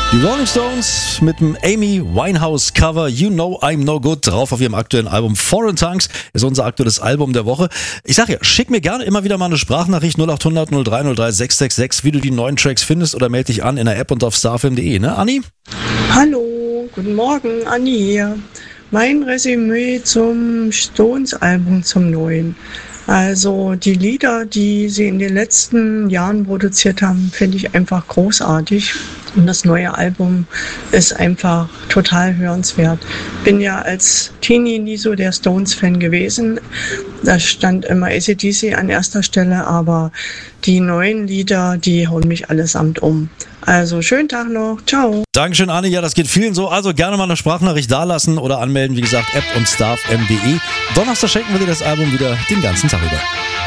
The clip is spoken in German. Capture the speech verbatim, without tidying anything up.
Die Rolling Stones mit dem Amy Winehouse Cover You Know I'm No Good drauf auf ihrem aktuellen Album Foreign Tongues ist unser aktuelles Album der Woche. Ich sag ja, schick mir gerne immer wieder mal eine Sprachnachricht null acht hundert null drei null drei sechs sechs sechs, wie du die neuen Tracks findest oder melde dich an in der App und auf starfm punkt de, ne Anni? Hallo, guten Morgen, Anni hier. Mein Resümee zum Stones-Album, zum neuen. Also die Lieder, die sie in den letzten Jahren produziert haben, finde ich einfach großartig. Und das neue Album ist einfach total hörenswert. Bin ja als Teenie nie so der Stones-Fan gewesen. Da stand immer A C D C an erster Stelle, aber die neuen Lieder, die hauen mich allesamt um. Also schönen Tag noch, ciao. Dankeschön, Anni. Ja, das geht vielen so. Also gerne mal eine Sprachnachricht dalassen oder anmelden. Wie gesagt, App und starfm punkt de. Donnerstag schenken wir dir das Album wieder den ganzen Tag über.